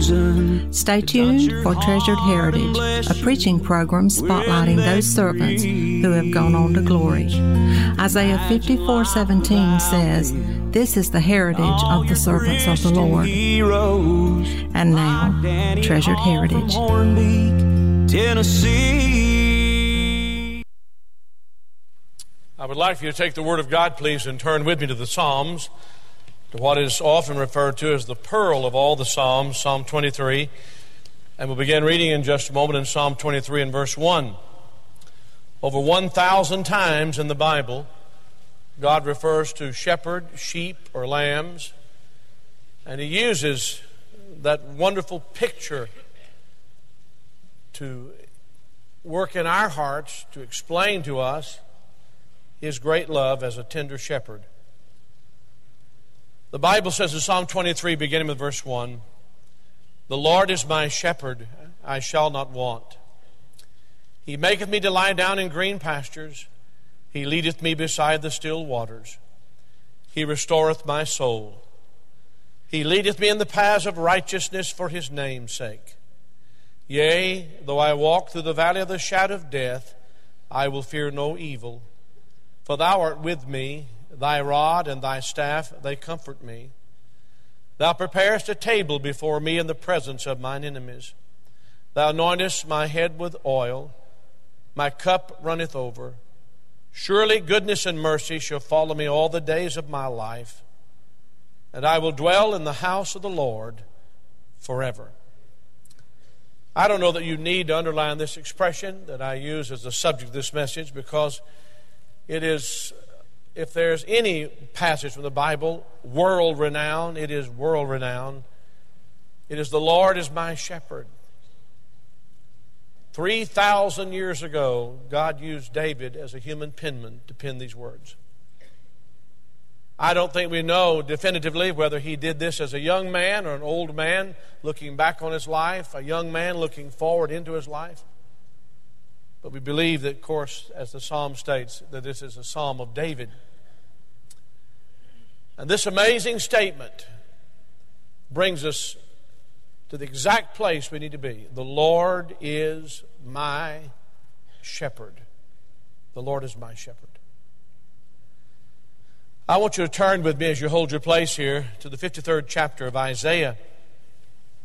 Stay tuned for Treasured Heritage, a preaching program spotlighting those servants who have gone on to glory. Isaiah 54:17 says, "This is the heritage of the servants of the Lord." And now, Treasured Heritage. Tennessee. I would like for you to take the Word of God, please, and turn with me to the Psalms, to what is often referred to as the pearl of all the Psalms, Psalm 23. And we'll begin reading in just a moment in Psalm 23 and verse 1. Over 1,000 times in the Bible, God refers to shepherd, sheep, or lambs, and He uses that wonderful picture to work in our hearts to explain to us His great love as a tender shepherd. The Bible says in Psalm 23, beginning with verse 1, "The Lord is my shepherd, I shall not want. He maketh me to lie down in green pastures. He leadeth me beside the still waters. He restoreth my soul. He leadeth me in the paths of righteousness for His name's sake. Yea, though I walk through the valley of the shadow of death, I will fear no evil. For Thou art with me, Thy rod and Thy staff, they comfort me. Thou preparest a table before me in the presence of mine enemies. Thou anointest my head with oil. My cup runneth over. Surely goodness and mercy shall follow me all the days of my life, and I will dwell in the house of the Lord forever." I don't know that you need to underline this expression that I use as the subject of this message, because it is, if there's any passage from the Bible, world-renowned, it is world-renowned. It is, "The Lord is my shepherd." 3,000 years ago, God used David as a human penman to pen these words. I don't think we know definitively whether he did this as a young man or an old man looking back on his life, a young man looking forward into his life. But we believe that, of course, as the psalm states, that this is a psalm of David. And this amazing statement brings us to the exact place we need to be. The Lord is my shepherd. The Lord is my shepherd. I want you to turn with me, as you hold your place here, to the 53rd chapter of Isaiah.